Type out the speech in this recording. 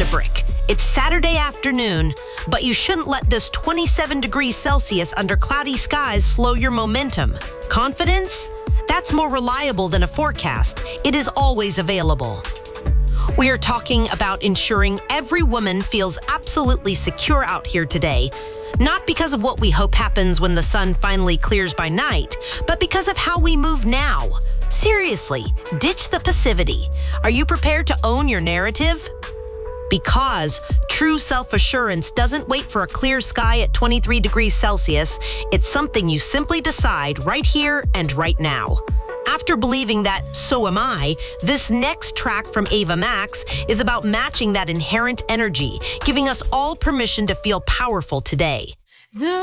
fabric. It's Saturday afternoon, but you shouldn't let this 27 degrees Celsius under cloudy skies slow your momentum. Confidence? That's more reliable than a forecast. It is always available. We are talking about ensuring every woman feels absolutely secure out here today, not because of what we hope happens when the sun finally clears by night, but because of how we move now. Seriously, ditch the passivity. Are you prepared to own your narrative? Because true self-assurance doesn't wait for a clear sky at 23 degrees Celsius. It's something you simply decide right here and right now. After believing that so am I, this next track from Ava Max is about matching that inherent energy, giving us all permission to feel powerful today.